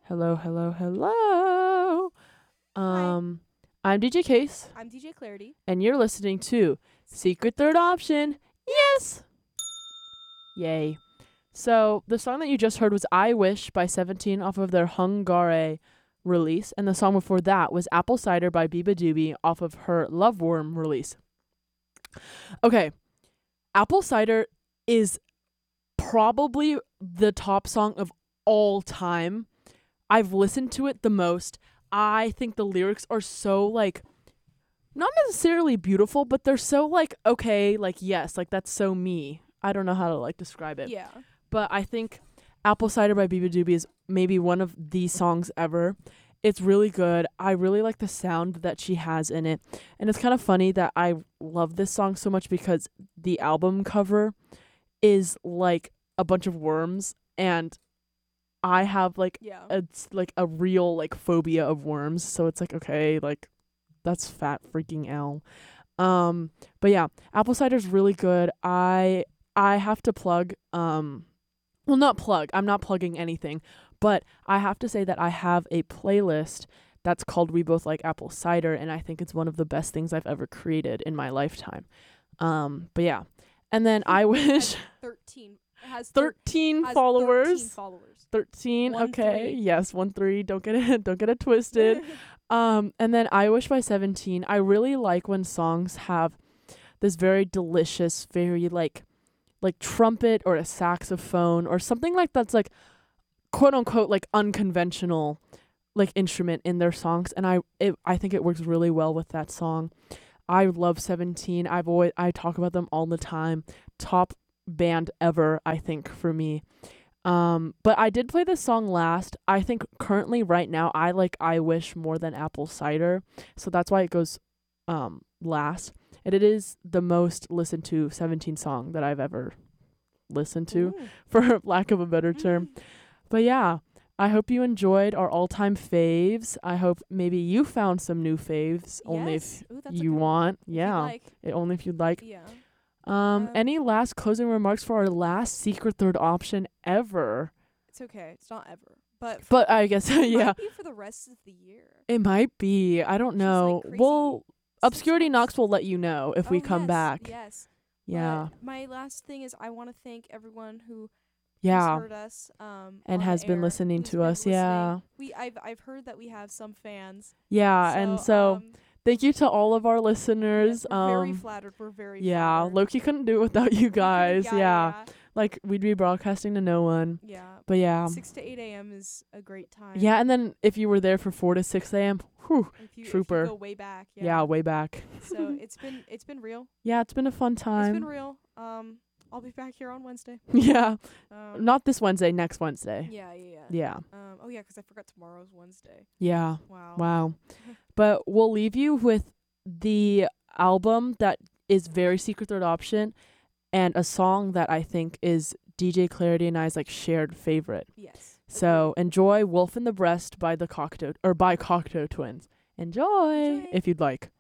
Hello, hello, hello. I'm DJ Case, I'm DJ Clarity. and you're listening to Secret Third Option. Yes! Yay. So, the song that you just heard was I Wish by 17 off of their Hungare release, and the song before that was Apple Cider by Biba Doobie off of her Love Worm release. Okay, Apple Cider is probably the top song of all time. I've listened to it the most. I think the lyrics are so, like, not necessarily beautiful, but they're so, like, okay, like, yes, like, that's so me. I don't know how to, like, describe it. Yeah. But I think Apple Cider by Biba Doobie is maybe one of the songs ever. It's really good. I really like the sound that she has in it. And it's kind of funny that I love this song so much because the album cover is, like, a bunch of worms, and I have, like, Yeah. it's like a real, like, phobia of worms, so it's like, okay, like, that's fat freaking L. But yeah, apple cider's really good. I have to plug, well, not plug, I'm not plugging anything, but I have to say that I have a playlist that's called We Both Like Apple Cider, and I think it's one of the best things I've ever created in my lifetime. But yeah, and then I wish 13. It has 13 has followers. 13 followers. 13, 1 okay. 3. Yes, 1 3. Don't get it twisted. And then I Wish by 17. I really like when songs have this very delicious, very like trumpet or a saxophone or something like that's like quote unquote like unconventional like instrument in their songs, and I think it works really well with that song. I love 17. I talk about them all the time. Top band ever, I think, for me. But I did play this song last. I think currently right now I like I Wish more than Apple Cider. So that's why it goes last. And it is the most listened to 17 song that I've ever listened to, Ooh. for lack of a better term. But yeah, I hope you enjoyed our all-time faves. I hope maybe you found some new faves, only Yes. if Ooh, that's a you good one. want. If you'd Yeah. like. Only if you'd like. Yeah. Any last closing remarks for our last secret third option ever? It's okay. It's not ever. But I guess it yeah, might be for the rest of the year. it might be. I don't Which is, like, know. crazy. Well, 6 Obscurity months. Knox will let you know if we come yes, back. Yes. Yeah. But my last thing is I want to thank everyone who Yeah. has heard us And on has the been air, listening who's to been us. Yeah. I've heard that we have some fans. Yeah, and so thank you to all of our yes, listeners. we're very flattered. We're very Yeah, flattered. Loki couldn't do it without you We couldn't- guys. yeah, Yeah. Like we'd be broadcasting to no one. Yeah. But yeah. 6 to 8 a.m. is a great time. Yeah, and then if you were there for 4 to 6 a.m., whew, If you trooper. go way back. yeah, way back. So it's been real. Yeah, it's been a fun It's time. been real. I'll be back here on Wednesday. Yeah. Not. Not this Wednesday, next Wednesday. Yeah. Yeah. Oh yeah, 'cause I forgot tomorrow's Wednesday. Yeah. Wow. Wow. But we'll leave you with the album that is very secret third option and a song that I think is DJ Clarity and I's like shared favorite. Yes. So enjoy Wolf in the Breast by the Cocteau Twins. Enjoy Enjoy. if you'd like.